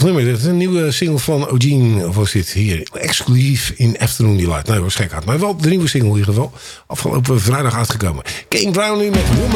nummer. Dit is een nieuwe single van Eugene. Of was dit hier? Exclusief in Afternoon Delight. Nee, was gek uit. Maar wel de nieuwe single in ieder geval. Afgelopen vrijdag uitgekomen. Kane Brown nu met Woman.